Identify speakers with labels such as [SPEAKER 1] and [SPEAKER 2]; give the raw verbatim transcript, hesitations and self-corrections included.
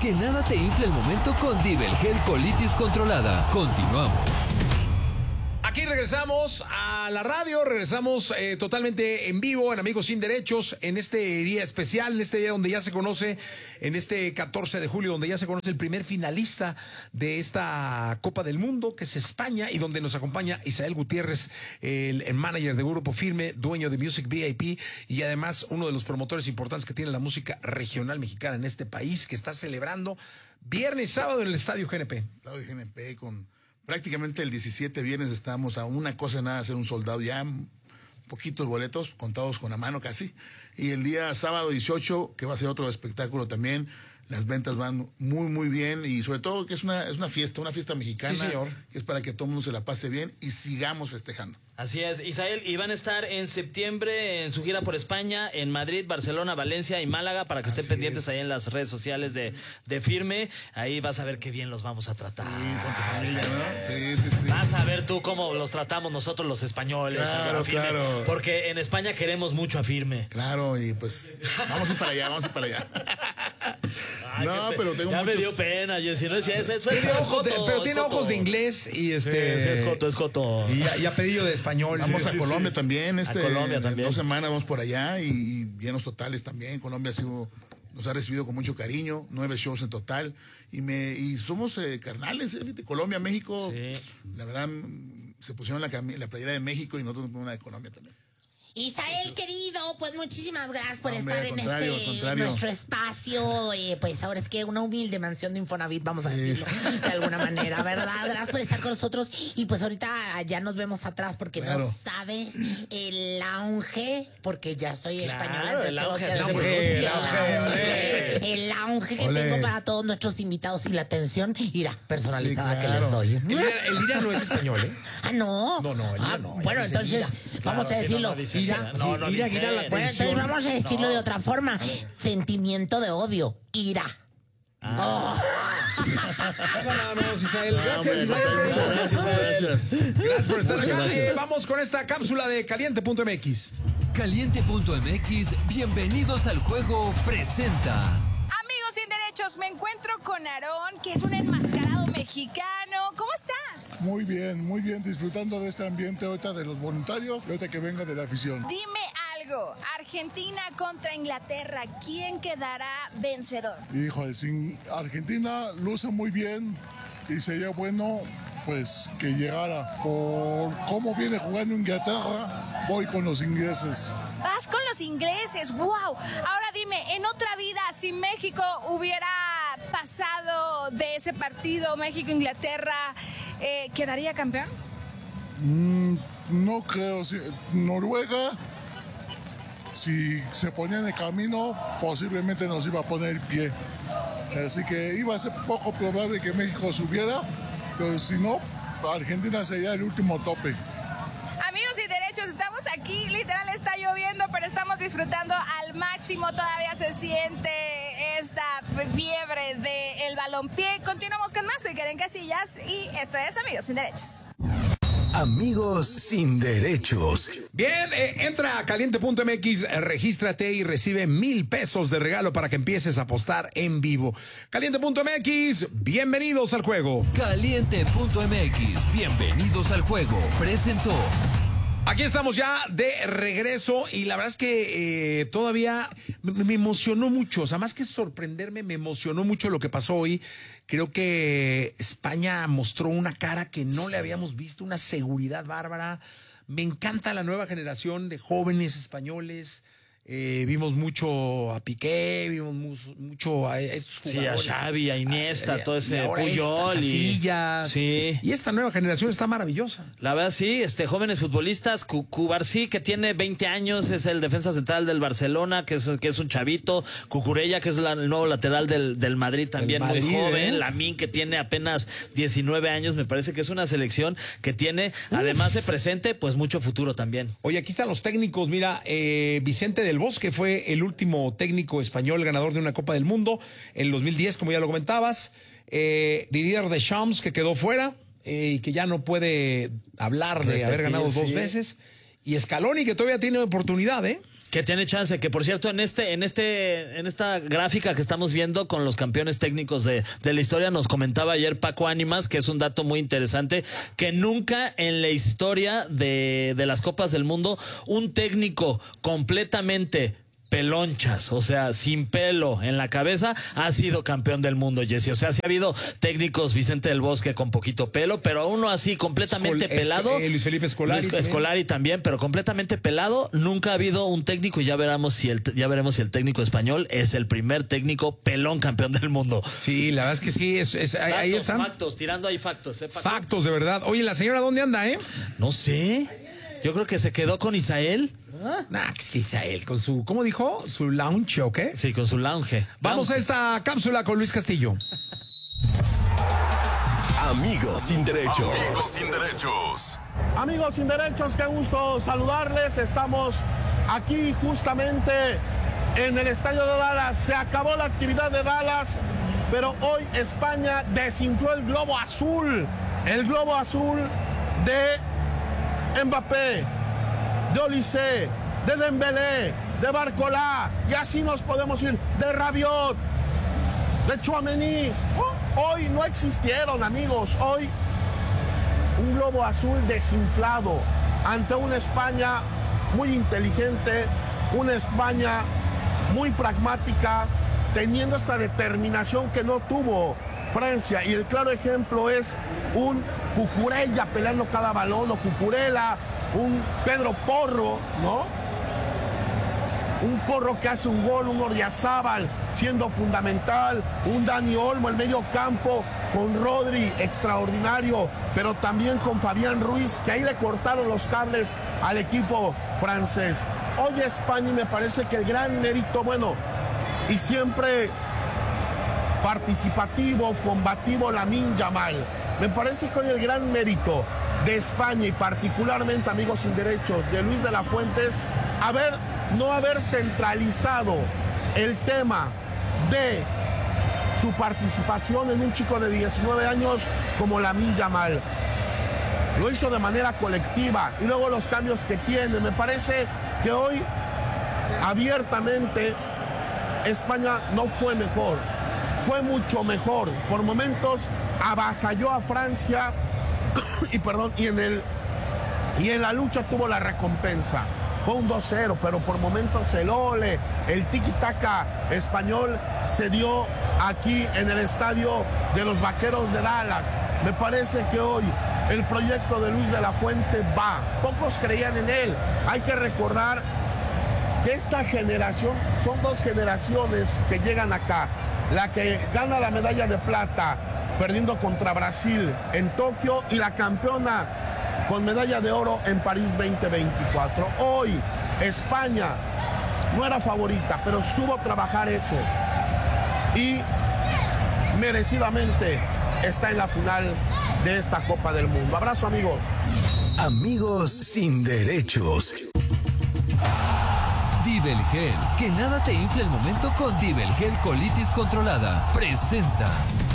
[SPEAKER 1] Que nada te infle el momento con Divel Gel Colitis Controlada. Continuamos.
[SPEAKER 2] Aquí regresamos a la radio, regresamos eh, totalmente en vivo en Amigos Sin Derechos, en este día especial, en este día donde ya se conoce, en este catorce de julio, donde ya se conoce el primer finalista de esta Copa del Mundo, que es España, y donde nos acompaña Isael Gutiérrez, el, el manager de Grupo Firme, dueño de Music V I P, y además uno de los promotores importantes que tiene la música regional mexicana en este país, que está celebrando viernes y sábado en el Estadio G N P.
[SPEAKER 3] Estadio G N P con... Prácticamente el diecisiete viernes estamos a una cosa de nada, hacer un soldado ya, poquitos boletos, contados con la mano casi. Y el día sábado dieciocho, que va a ser otro espectáculo también, las ventas van muy, muy bien. Y sobre todo que es una, es una fiesta, una fiesta mexicana.
[SPEAKER 2] Sí, señor.
[SPEAKER 3] Que es para que todo el mundo se la pase bien y sigamos festejando.
[SPEAKER 4] Así es, Isael, y van a estar en septiembre en su gira por España, en Madrid, Barcelona, Valencia y Málaga, para que estén
[SPEAKER 3] Así
[SPEAKER 4] pendientes
[SPEAKER 3] es.
[SPEAKER 4] ahí en las redes sociales de, de Firme. Ahí vas a ver qué bien los vamos a tratar.
[SPEAKER 3] Sí, con tu familia, ¿no? Sí, sí, sí.
[SPEAKER 4] Vas a ver tú cómo los tratamos nosotros los españoles.
[SPEAKER 3] Claro,
[SPEAKER 4] a Firme,
[SPEAKER 3] claro.
[SPEAKER 4] porque en España queremos mucho a Firme.
[SPEAKER 3] Claro, y pues vamos a ir para allá, vamos a ir para allá.
[SPEAKER 4] Ay,
[SPEAKER 3] No,
[SPEAKER 4] qué pe-
[SPEAKER 3] pero tengo
[SPEAKER 4] ya
[SPEAKER 3] muchos...
[SPEAKER 4] me dio pena, Jessy, no es, es, es,
[SPEAKER 2] Tiene
[SPEAKER 4] es
[SPEAKER 2] ojos de-
[SPEAKER 4] joto,
[SPEAKER 2] pero
[SPEAKER 4] es
[SPEAKER 2] tiene
[SPEAKER 4] joto.
[SPEAKER 2] ojos de inglés y este...
[SPEAKER 4] Sí, sí, es joto, es joto.
[SPEAKER 2] Y ya, ya pedido de español.
[SPEAKER 3] Vamos
[SPEAKER 2] sí,
[SPEAKER 3] a
[SPEAKER 2] sí,
[SPEAKER 3] Colombia
[SPEAKER 2] sí.
[SPEAKER 3] también, este,
[SPEAKER 4] A Colombia
[SPEAKER 3] en
[SPEAKER 4] también.
[SPEAKER 3] dos semanas vamos por allá y, y llenos totales también. Colombia ha sido, nos ha recibido con mucho cariño, nueve shows en total y me y somos eh, carnales, eh, Colombia, México,
[SPEAKER 4] Sí.
[SPEAKER 3] la verdad mm, se pusieron la, cami- la playera de México y nosotros una de Colombia también.
[SPEAKER 5] Isael, querido, pues muchísimas gracias por
[SPEAKER 3] No, hombre,
[SPEAKER 5] estar
[SPEAKER 3] al
[SPEAKER 5] en
[SPEAKER 3] contrario, al
[SPEAKER 5] este
[SPEAKER 3] contrario.
[SPEAKER 5] nuestro espacio. Eh, pues ahora es que una humilde mansión de Infonavit, vamos a decirlo de alguna manera, ¿verdad? Gracias por estar con nosotros. Y pues ahorita ya nos vemos atrás porque
[SPEAKER 3] Claro.
[SPEAKER 5] no sabes el lounge, porque ya soy
[SPEAKER 4] Claro,
[SPEAKER 5] española. te
[SPEAKER 4] el
[SPEAKER 5] tengo
[SPEAKER 4] lounge,
[SPEAKER 5] que
[SPEAKER 4] el
[SPEAKER 5] decir,
[SPEAKER 2] lounge,
[SPEAKER 5] el
[SPEAKER 2] el lounge,
[SPEAKER 5] lounge, el lounge que
[SPEAKER 3] Ole.
[SPEAKER 5] tengo para todos nuestros invitados y la atención, irá personalizada
[SPEAKER 3] Sí,
[SPEAKER 5] que
[SPEAKER 3] claro.
[SPEAKER 5] les doy.
[SPEAKER 2] Elvira, Elvira no es español, ¿eh?
[SPEAKER 5] Ah, no.
[SPEAKER 2] No, no, Elvira
[SPEAKER 5] Ah,
[SPEAKER 2] no, ella
[SPEAKER 5] bueno,
[SPEAKER 2] dice
[SPEAKER 5] entonces,
[SPEAKER 2] Elvira.
[SPEAKER 5] vamos
[SPEAKER 4] Claro,
[SPEAKER 5] a
[SPEAKER 4] sí, no,
[SPEAKER 5] decirlo.
[SPEAKER 4] no dice
[SPEAKER 5] Ira-
[SPEAKER 4] esa, no, no
[SPEAKER 2] Ira,
[SPEAKER 4] dice.
[SPEAKER 2] Ira, la
[SPEAKER 5] Bueno, entonces
[SPEAKER 2] atención.
[SPEAKER 5] vamos a decirlo
[SPEAKER 4] No.
[SPEAKER 5] de otra forma. Sentimiento de odio. Ira. Oh.
[SPEAKER 2] Vámonos, Isael. Gracias,
[SPEAKER 3] Hombre,
[SPEAKER 2] Isael.
[SPEAKER 3] muchas gracias, gracias.
[SPEAKER 2] Gracias por estar
[SPEAKER 3] Muchas
[SPEAKER 2] acá.
[SPEAKER 3] gracias.
[SPEAKER 2] Eh, vamos con esta cápsula de caliente punto M X.
[SPEAKER 1] Caliente punto M X, bienvenidos al juego, presenta.
[SPEAKER 6] Amigos sin derechos, me encuentro con Aarón, que es un enmascarado mexicano. ¿Cómo estás?
[SPEAKER 7] Muy bien, muy bien, disfrutando de este ambiente ahorita de los voluntarios y ahorita que venga de la afición.
[SPEAKER 6] Dime algo, Argentina contra Inglaterra, ¿quién quedará vencedor?
[SPEAKER 7] Híjole, sin Argentina luce muy bien y sería bueno pues que llegara. Por cómo viene jugando Inglaterra, voy con los ingleses.
[SPEAKER 6] Vas con los ingleses, wow. Ahora dime, en otra vida, si México hubiera pasado de ese partido México-Inglaterra, eh, ¿quedaría campeón?
[SPEAKER 7] Mm, no creo, si, Noruega, si se ponía en el camino, posiblemente nos iba a poner pie. Así que iba a ser poco probable que México subiera, pero si no, Argentina sería el último tope.
[SPEAKER 6] Amigos y derechos, estamos aquí, literal está lloviendo, pero estamos disfrutando al máximo, todavía se siente esta fiebre del balompié. Continuamos con más, soy Karen Casillas y esto es Amigos sin Derechos.
[SPEAKER 1] Amigos sin derechos.
[SPEAKER 2] Bien, eh, entra a caliente punto M X, eh, regístrate y recibe mil pesos de regalo para que empieces a apostar en vivo. caliente punto M X, bienvenidos al juego.
[SPEAKER 1] Caliente punto M X, bienvenidos al juego, presentó.
[SPEAKER 2] Aquí estamos ya de regreso y la verdad es que eh, todavía me, me emocionó mucho, o sea, más que sorprenderme, me emocionó mucho lo que pasó hoy. Creo que España mostró una cara que no le habíamos visto, una seguridad bárbara. Me encanta la nueva generación de jóvenes españoles. Eh, vimos mucho a Piqué, vimos mu- mucho a estos
[SPEAKER 4] Sí, a
[SPEAKER 2] jugadores.
[SPEAKER 4] Xavi, a Iniesta,
[SPEAKER 2] Eh,
[SPEAKER 4] todo
[SPEAKER 2] y
[SPEAKER 4] ese
[SPEAKER 2] ahora
[SPEAKER 4] Puyol
[SPEAKER 2] esta,
[SPEAKER 4] y-
[SPEAKER 2] Casillas.
[SPEAKER 4] Sí.
[SPEAKER 2] Y esta nueva generación está maravillosa.
[SPEAKER 4] La verdad sí, este jóvenes futbolistas, Cu- Cubarsí, que tiene veinte años, es el defensa central del Barcelona, que es, que es un chavito, Cucurella, que es la- el nuevo lateral del, del Madrid, también
[SPEAKER 2] Madrid,
[SPEAKER 4] muy joven,
[SPEAKER 2] ¿eh?
[SPEAKER 4] Lamine, que tiene apenas diecinueve años, me parece que es una selección que tiene, además de presente, pues mucho futuro también.
[SPEAKER 2] Oye, aquí están los técnicos. Mira, eh, Vicente del Bosque fue el último técnico español ganador de una Copa del Mundo en el dos mil diez, como ya lo comentabas. Eh, Didier Deschamps, que quedó fuera eh, y que ya no puede hablar de
[SPEAKER 4] Repetir,
[SPEAKER 2] haber ganado dos
[SPEAKER 4] sí.
[SPEAKER 2] veces. Y Scaloni, que todavía tiene oportunidad, ¿eh?
[SPEAKER 4] Que tiene chance, que por cierto, en este, en este, en esta gráfica que estamos viendo con los campeones técnicos de, de la historia, nos comentaba ayer Paco Ánimas, que es un dato muy interesante, que nunca en la historia de, de las Copas del Mundo un técnico completamente pelonchas, o sea, sin pelo en la cabeza, ha sido campeón del mundo, Jesse. O sea, sí ha habido técnicos, Vicente del Bosque con poquito pelo, pero a uno así completamente
[SPEAKER 2] Escol-
[SPEAKER 4] pelado.
[SPEAKER 2] eh, Luis Felipe Scolari
[SPEAKER 4] Luis
[SPEAKER 2] también.
[SPEAKER 4] Scolari también, pero completamente pelado. Nunca ha habido un técnico, y ya veremos si el, ya veremos si el técnico español es el primer técnico pelón campeón del mundo.
[SPEAKER 2] Sí, la verdad es que sí, es, es- ahí, ahí
[SPEAKER 4] Factos,
[SPEAKER 2] están.
[SPEAKER 4] factos, tirando ahí factos, ¿eh, Paco?
[SPEAKER 2] Factos, de verdad. Oye, ¿la señora dónde anda, eh?
[SPEAKER 4] No sé. Yo creo que se quedó con Isael.
[SPEAKER 2] Nah, es que Isael, con su, ¿cómo dijo? Su lounge, ¿o qué?
[SPEAKER 4] Sí, con su lounge.
[SPEAKER 2] Vamos a esta cápsula con Luis Castillo.
[SPEAKER 8] Amigos sin derechos. Amigos sin derechos.
[SPEAKER 9] Amigos sin derechos, qué gusto saludarles. Estamos aquí justamente en el estadio de Dallas. Se acabó la actividad de Dallas, pero hoy España desinfló el globo azul. El globo azul de Mbappé, de Olise, de Dembélé, de Barcola, y así nos podemos ir, de Rabiot, de Tchouaméni. Oh, hoy no existieron, amigos. Hoy un globo azul desinflado ante una España muy inteligente, una España muy pragmática, teniendo esa determinación que no tuvo Francia. Y el claro ejemplo es un Cucurella peleando cada balón, o Cucurella, un Pedro Porro, ¿no? Un Porro que hace un gol, un Ordiazábal siendo fundamental, un Dani Olmo, el medio campo con Rodri, extraordinario, pero también con Fabián Ruiz, que ahí le cortaron los cables al equipo francés. Hoy España, y me parece que el gran mérito, bueno, y siempre participativo, combativo, Lamine Yamal. Me parece que hoy el gran mérito de España, y particularmente, amigos sin derechos, de Luis de la Fuente, es haber, no haber centralizado el tema de su participación en un chico de diecinueve años como Lamine Yamal. Lo hizo de manera colectiva, y luego los cambios que tiene. Me parece que hoy abiertamente España no fue mejor, fue mucho mejor. Por momentos avasalló a Francia y perdón, y en el y en la lucha tuvo la recompensa. Fue un dos cero, pero por momentos el ole, el tiki-taka español se dio aquí en el estadio de los Vaqueros de Dallas. Me parece que hoy el proyecto de Luis de la Fuente va. Pocos creían en él. Hay que recordar que esta generación, son dos generaciones que llegan acá. La que gana la medalla de plata perdiendo contra Brasil en Tokio, y la campeona con medalla de oro en París veinte veinticuatro. Hoy España no era favorita, pero supo trabajar eso y merecidamente está en la final de esta Copa del Mundo. Abrazo, amigos.
[SPEAKER 8] Amigos sin derechos.
[SPEAKER 1] Dibelgel, que nada te infle el momento con Dibelgel Colitis Controlada. Presenta.